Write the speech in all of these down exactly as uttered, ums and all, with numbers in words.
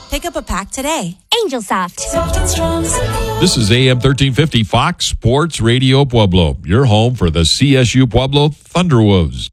Pick up a pack today. Angel Soft. This is A M thirteen fifty Fox Sports Radio Pueblo, your home for the C S U Pueblo Thunderwolves.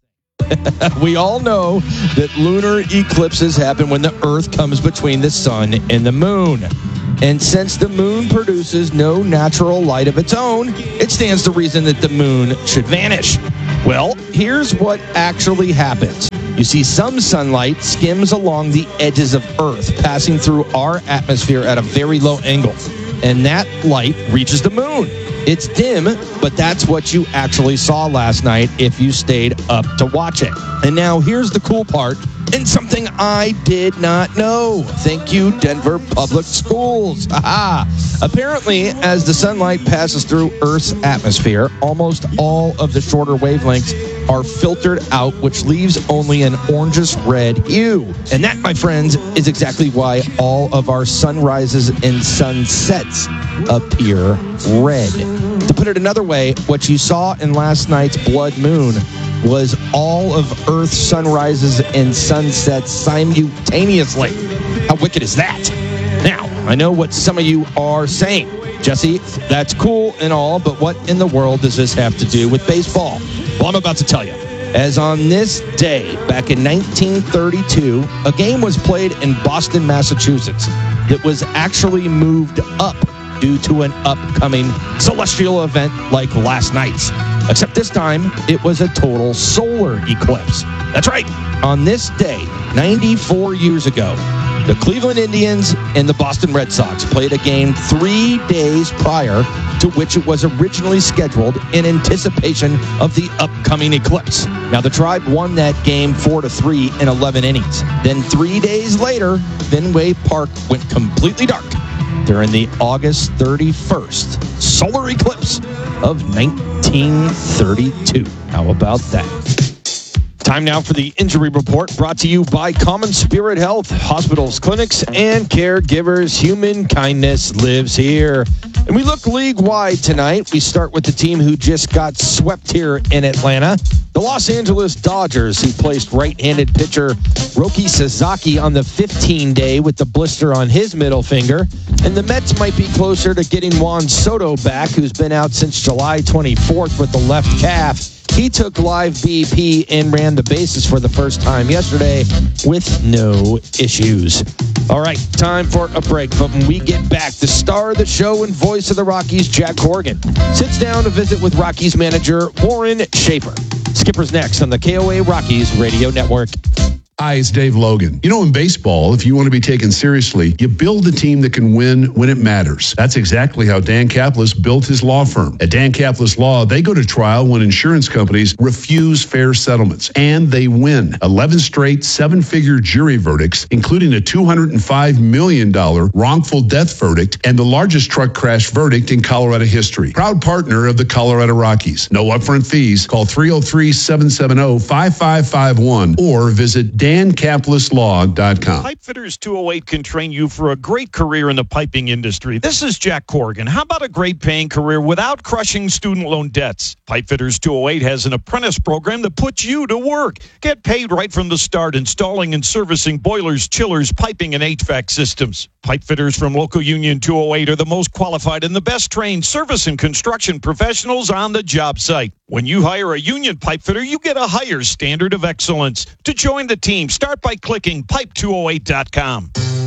We all know that lunar eclipses happen when the Earth comes between the sun and the moon. And since the moon produces no natural light of its own, it stands to reason that the moon should vanish. Well, here's what actually happens. You see, some sunlight skims along the edges of Earth, passing through our atmosphere at a very low angle. And that light reaches the moon. It's dim, but that's what you actually saw last night if you stayed up to watch it. And now here's the cool part, and something I did not know. Thank you, Denver Public Schools. Aha! Apparently, as the sunlight passes through Earth's atmosphere, almost all of the shorter wavelengths are filtered out, which leaves only an orangish-red hue. And that, my friends, is exactly why all of our sunrises and sunsets appear red. To put it another way, what you saw in last night's blood moon was all of Earth's sunrises and sunsets simultaneously. How wicked is that? Now, I know what some of you are saying. Jesse, that's cool and all, but what in the world does this have to do with baseball? Well, I'm about to tell you. As on this day, back in nineteen thirty-two, a game was played in Boston, Massachusetts that was actually moved up due to an upcoming celestial event like last night's. Except this time, it was a total solar eclipse. That's right. On this day, ninety-four years ago, the Cleveland Indians and the Boston Red Sox played a game three days prior to which it was originally scheduled in anticipation of the upcoming eclipse. Now, the Tribe won that game four to three in eleven innings. Then three days later, Fenway Park went completely dark during the August thirty-first solar eclipse of nineteen thirty-two. How about that? Time now for the injury report, brought to you by Common Spirit Health. Hospitals, clinics, and caregivers. Human kindness lives here. And we look league-wide tonight. We start with the team who just got swept here in Atlanta. The Los Angeles Dodgers, who placed right-handed pitcher Roki Sasaki on the fifteen-day with the blister on his middle finger. And the Mets might be closer to getting Juan Soto back, who's been out since July twenty-fourth with the left calf. He took live B P and ran the bases for the first time yesterday with no issues. All right, time for a break. But when we get back, the star of the show and voice of the Rockies, Jack Corrigan, sits down to visit with Rockies manager Warren Schaefer. Skipper's next on the K O A Rockies Radio Network. Hi, it's Dave Logan. You know, in baseball, if you want to be taken seriously, you build a team that can win when it matters. That's exactly how Dan Kaplis built his law firm. At Dan Kaplis Law, they go to trial when insurance companies refuse fair settlements, and they win. eleven straight seven-figure jury verdicts, including a two hundred five million dollars wrongful death verdict and the largest truck crash verdict in Colorado history. Proud partner of the Colorado Rockies. No upfront fees. Call three oh three, seven seven oh, five five five one or visit dan kaplis law dot com. Pipefitters two oh eight can train you for a great career in the piping industry. This is Jack Corrigan. How about a great paying career without crushing student loan debts? Pipefitters two oh eight has an apprentice program that puts you to work. Get paid right from the start, installing and servicing boilers, chillers, piping, and H V A C systems. Pipefitters from Local Union two oh eight are the most qualified and the best trained service and construction professionals on the job site. When you hire a union pipefitter, you get a higher standard of excellence. To join the team, start by clicking pipe two oh eight dot com.